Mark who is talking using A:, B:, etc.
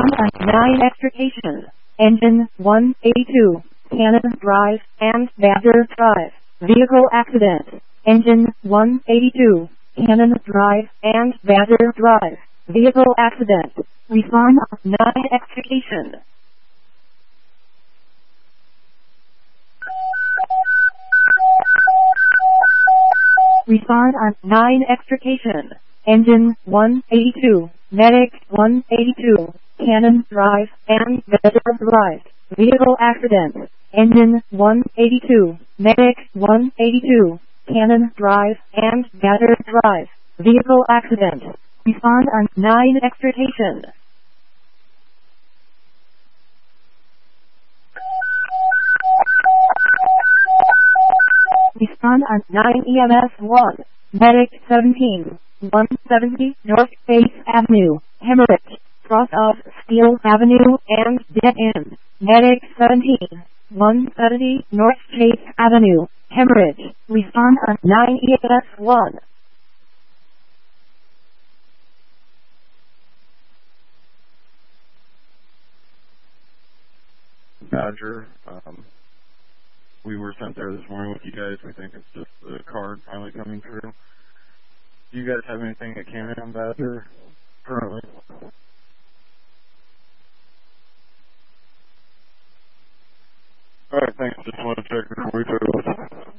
A: Respond on 9 extrication. Engine 182. Cannon Drive and Badger Drive. Vehicle accident. Engine 182. Cannon Drive and Badger Drive. Vehicle accident. Respond on 9 extrication. Respond on 9 extrication. Engine 182. Medic 182. Cannon Drive and Badger Drive. Vehicle accident. Engine 182. Medic 182. Cannon Drive and Badger Drive. Vehicle accident. Respond on 9 extrication. Respond on 9 EMS 1. Medic 17. 170 North Chase Avenue. Hemorrhage. Cross off Steel Avenue and dead end. Medic 17. 170 North Chase Avenue. Hemorrhage. Respond on 9 EMS 1.
B: Badger, we were sent there this morning with you guys. We think it's just the card finally coming through. Do you guys have anything at Cannon Badger currently? Alright, thanks. Just want to check before we took